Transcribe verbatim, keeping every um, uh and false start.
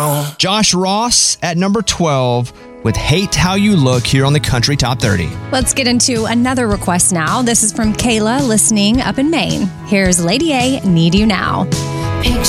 Josh Ross at number twelve with Hate How You Look here on the Country Top thirty. Let's get into another request now. This is from Kayla, listening up in Maine. Here's Lady A, Need You Now. Picture